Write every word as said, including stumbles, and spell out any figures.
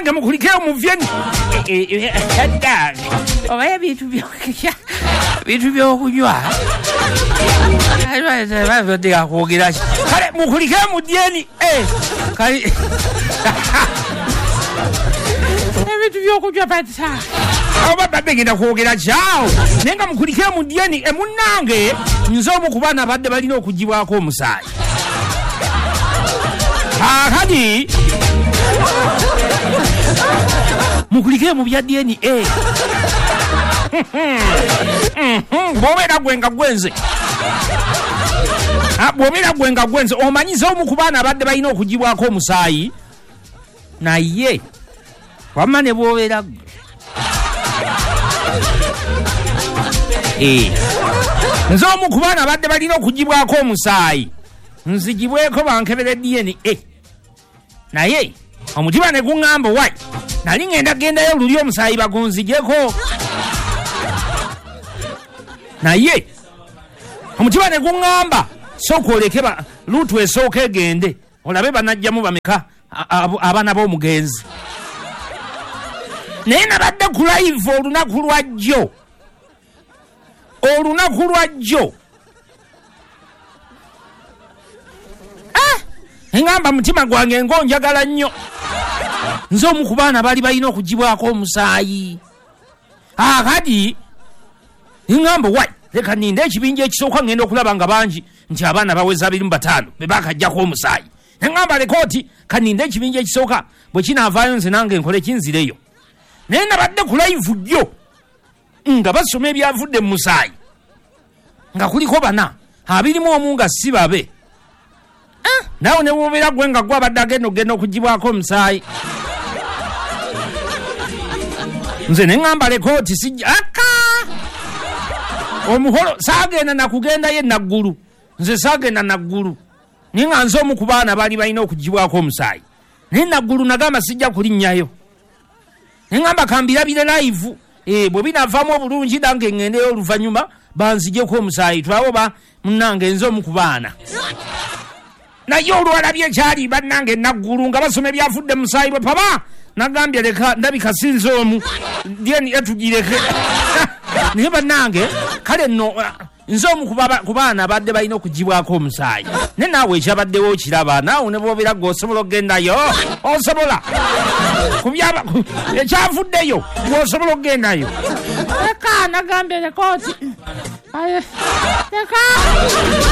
nange mukulikeo muvyeni yadda oba ebintu byokulya bintu byokunywa bavadde kwogera kale mukulikeo mudyeni kale ebintu byokunywa bata oba badde genda kwogera kyawo naye nga mukulikeo mudyeni emunnange nze omu ku baana badde balina okugibwako omusaayi akati mukulikeo mu bya D N A bw'obeera gwenga gwenze bw'obeera gwenga gwenze omanyize omu ku baana abadde balina okugibwako omusaayi naye wamma ne bw'obeera nze omu ku baana abadde balina okugibwako omusaayi nzigibweko bankebere D N A naye omutima ne guŋŋamba wai nali ngenda gendayo luli omusaayi bagunzijeko naye omutima ne guŋŋamba sooka oleke luutu esooka egende olabe banajjamu bameka abaana b'omugenzi naye nabadde ku live olunaku lwajjo olunaku lwajjo engamba mutima gwange ngonjagala nnyo nze omu ku baana bali balina okugibwako omusaayi akati engamba wai leka ninde ekibinja ekisooka ngenda okulaba nga bangi nti abaana baweza abiri mu bataano be bakajjako omusaayi engamba lekooti kaninde ekibinja ekisooka bwe kinaavaayo nze nange nkole kinzireyo naye nabadde ku live ddyo nga basoma ebyavudde mu musaayi nga kuliko bana abirimu omu nga si babe nawe ne wobeera gwe nga gwe abadde agenda okugenda okugibwako omusaayi nze ne ŋŋamba lekooti sijja aka omuholo saagenda nakugendayo enaggulu nze saagenda naggulu naye nga nze omu ku baana baali balina okugibwako omusaayi naye naggulu nagamba sijja kulinnyayo ne ŋŋamba kambirabire live bwe binavaamu obulungi nange ŋŋendeyo oluvannyuma banzijeko omusaayi tulabe oba munnange nze omu ku baana naye olwalabye ekyali bannange naggulu nga basoma ebyafudde musaayi bwe paba nagambye leka ndabika sinze omu dyeni etugireke naye bannange kale nno nze omu ku baana abadde balina okugibwako omusaayi naye naawe ekyabaddewo okiraba naawe ne bwobeera gwe osobola okgendayo osobola ekyavuddeyo gweosobola okgendayo leka nagambye lekooti leka